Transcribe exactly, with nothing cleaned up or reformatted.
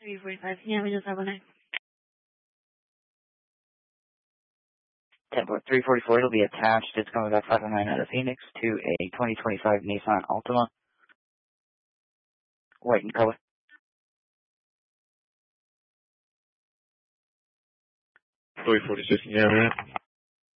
three forty-five. Yeah, we just have one. ten three forty-four, it'll be attached. It's coming back five oh nine out of Phoenix to a twenty twenty-five Nissan Altima. White in color. three forty-six, yeah, man.